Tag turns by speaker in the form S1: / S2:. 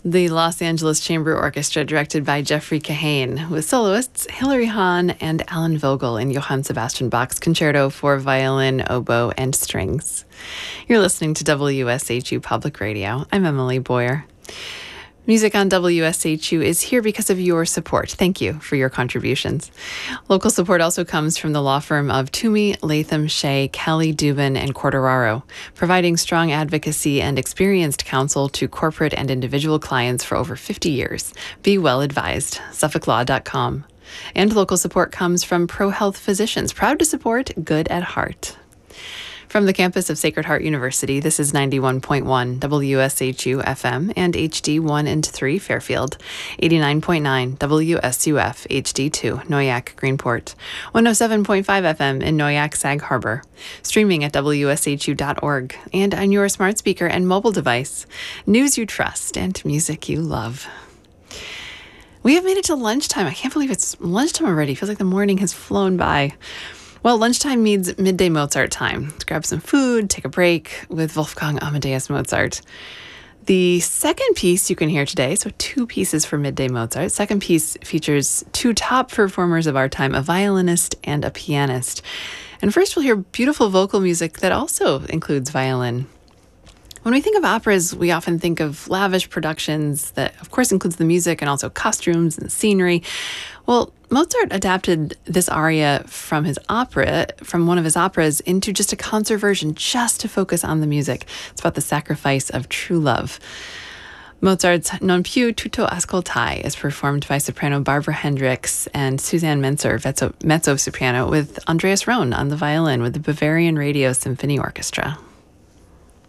S1: The Los Angeles Chamber Orchestra, directed by Jeffrey Kahane, with soloists Hilary Hahn and Alan Vogel in Johann Sebastian Bach's Concerto for Violin, Oboe, and Strings. You're listening to WSHU Public Radio. I'm Emily Boyer. Music on WSHU is here because of your support. Thank you for your contributions. Local support also comes from the law firm of Toomey, Latham, Shea, Kelly, Dubin, and Quartararo, providing strong advocacy and experienced counsel to corporate and individual clients for over 50 years. Be well advised. SuffolkLaw.com. And local support comes from ProHealth Physicians, proud to support Good at Heart. From the campus of Sacred Heart University, this is 91.1 WSHU FM and HD1 and 3 Fairfield, 89.9 WSUF HD2 Noyak Greenport, 107.5 FM in Noyak Sag Harbor, streaming at WSHU.org, and on your smart speaker and mobile device. News you trust and music you love. We have made it to lunchtime. I can't believe it's lunchtime already. It feels like the morning has flown by. Well, lunchtime means midday Mozart time. Let's grab some food, take a break with Wolfgang Amadeus Mozart. The second piece you can hear today, so 2 pieces for midday Mozart. Second piece features 2 top performers of our time, a violinist and a pianist. And first we'll hear beautiful vocal music that also includes violin. When we think of operas, we often think of lavish productions that, of course, includes the music and also costumes and scenery. Well, Mozart adapted this aria from one of his operas, into just a concert version, just to focus on the music. It's about the sacrifice of true love. Mozart's Non più tutto ascoltai is performed by soprano Barbara Hendricks and Suzanne Menzer, mezzo-soprano, with Andreas Rohn on the violin with the Bavarian Radio Symphony Orchestra.